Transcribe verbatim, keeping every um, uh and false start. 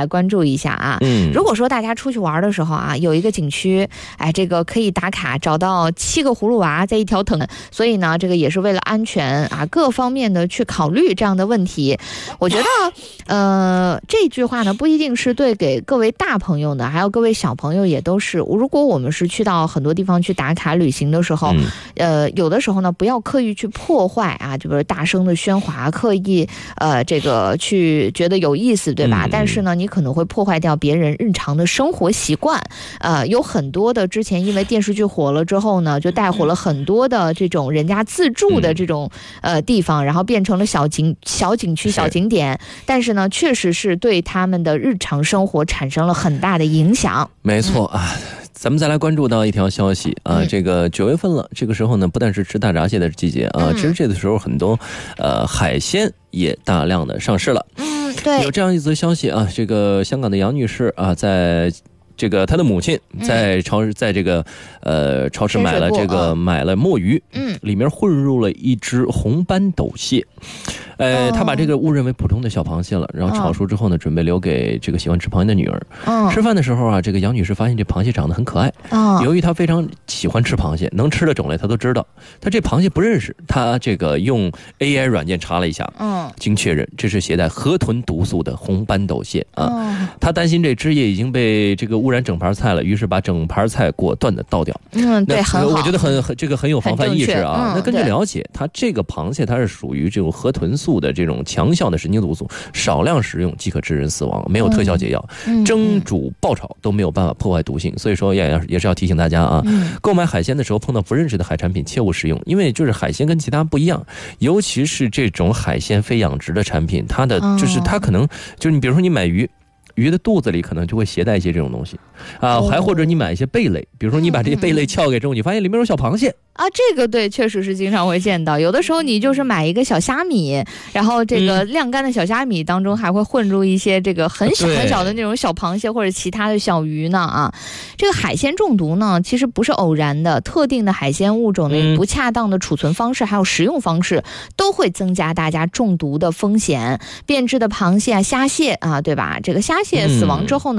来关注一下啊。嗯，如果说大家出去玩的时候啊，有一个景区，哎，这个可以打卡找到七个葫芦娃在一条藤，所以呢，这个也是为了安全啊，各方面的去考虑这样的问题。我觉得，呃，这句话呢不一定是对给各位大朋友的，还有各位小朋友也都是。如果我们是去到很多地方去打卡旅行的时候，嗯、呃，有的时候呢，不要刻意去破坏啊，就比如大声的喧哗，刻意呃这个去觉得有意思，对吧？嗯、但是呢，你可能会破坏掉别人日常的生活习惯。呃，有很多的之前因为电视剧火了之后呢，就带火了很多的这种人家自助的这种、嗯、呃地方，然后变成了小景小景区、小景点。但是呢，确实是对他们的日常生活产生了很大的影响。 没错啊。嗯，咱们再来关注到一条消息啊，嗯、这个九月份了，这个时候呢，不但是吃大闸蟹的季节啊，嗯、其实这个时候很多呃海鲜也大量的上市了。嗯，对，有这样一则消息啊，这个香港的杨女士啊，在这个她的母亲在超市，在这个呃超市买了这个买了墨鱼，嗯，里面混入了一只红斑斗蟹。呃，他把这个误认为普通的小螃蟹了，然后炒熟之后呢，准备留给这个喜欢吃螃蟹的女儿。嗯，吃饭的时候啊，这个杨女士发现这螃蟹长得很可爱。嗯，由于她非常喜欢吃螃蟹，能吃的种类她都知道，她这螃蟹不认识，她这个用 A I 软件查了一下，嗯，经确认这是携带河豚毒素的红斑斗蟹啊。她担心这汁液已经被这个污染整盘菜了，于是把整盘菜果断的倒掉。嗯，对，很好，我觉得很很这个很有防范意识啊。那根据了解，它这个螃蟹它是属于这种河豚素的这种强效的神经毒素，少量食用即可致人死亡，没有特效解药，嗯、蒸煮爆炒都没有办法破坏毒性。所以说也也是要提醒大家啊，嗯、购买海鲜的时候碰到不认识的海产品切勿食用，因为就是海鲜跟其他不一样，尤其是这种海鲜非养殖的产品，它的就是它可能就是你比如说你买鱼。鱼的肚子里可能就会携带一些这种东西啊，还或者你买一些贝类，比如说你把这些贝类撬开之后，你发现里面有小螃蟹啊，这个对，确实是经常会见到。有的时候你就是买一个小虾米，然后这个晾干的小虾米当中还会混入一些这个很小很小的那种小螃蟹或者其他的小鱼呢啊。这个海鲜中毒呢，其实不是偶然的，特定的海鲜物种的不恰当的储存方式还有食用方式都会增加大家中毒的风险。变质的螃蟹啊、虾蟹啊，对吧？这个虾蟹死亡之后呢，